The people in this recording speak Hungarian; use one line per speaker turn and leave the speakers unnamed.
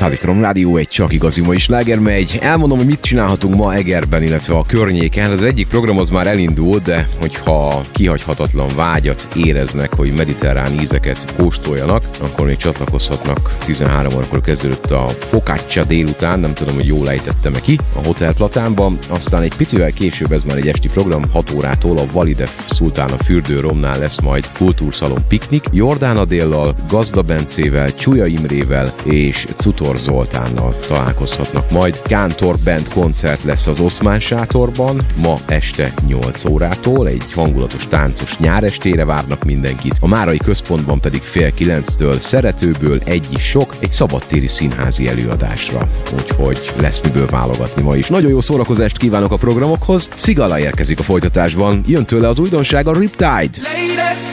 Százikrom Rádió, egy csak igazi mai sláger megy. Elmondom, hogy mit csinálhatunk ma Egerben, illetve a környéken. Az egyik program az már elindult, de hogyha kihagyhatatlan vágyat éreznek, hogy mediterrán ízeket kóstoljanak, akkor még csatlakozhatnak. 13 órakor kezdődött a focaccia délután, nem tudom, hogy jól ejtettem-e ki, a Hotel Platánban. Aztán egy picivel később, ez már egy esti program, 6 órától a Valide Szultán a fürdőromnál lesz majd kultúrszalon piknik. Jordán Adéllal, Gazda Bencével, Csúlya Imrével és Cutor Zoltánnal találkozhatnak majd. Kántor Band koncert lesz az Oszmán sátorban, ma este 8 órától, egy hangulatos táncos nyárestére várnak mindenkit. A Márai Központban pedig fél 9-től Szeretőből egy is sok, egy szabadtéri színházi előadásra. Úgyhogy lesz miből válogatni ma is. Nagyon jó szórakozást kívánok a programokhoz. Szigala érkezik a folytatásban. Jön tőle az újdonság, a Riptide.